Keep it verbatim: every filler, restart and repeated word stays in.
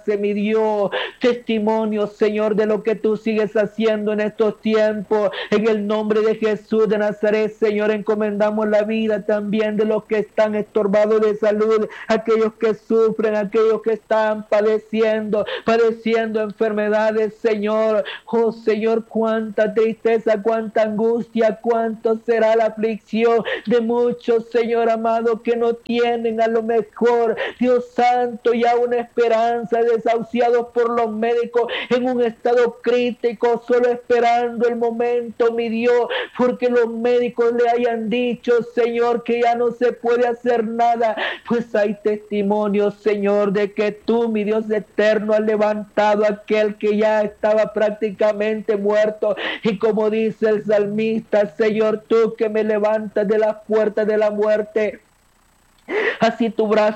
darse, mi Dios, testimonio, Señor, de lo que tú sigues haciendo en estos tiempos. En el nombre de Jesús de Nazaret, Señor, encomendamos la vida también de los que están estorbados de salud, aquellos que sufren, aquellos que están padeciendo, padeciendo enfermedades, Señor. Oh, Señor, cuánta tristeza, cuánta angustia, cuánto será la aflicción de muchos, Señor amado, que no tienen a lo mejor, Dios santo, ya una esperanza, desahuciados por los médicos en un estado crítico, solo esperando el momento, mi Dios, porque los médicos le hayan dicho, Señor, que ya no se puede hacer nada. Pues hay testimonios, Señor, de que tú, mi Dios eterno, has levantado a aquel que ya estaba prácticamente muerto. Y como dice el salmista, Señor, tú que me levantas de las puertas de la muerte, así tu brazo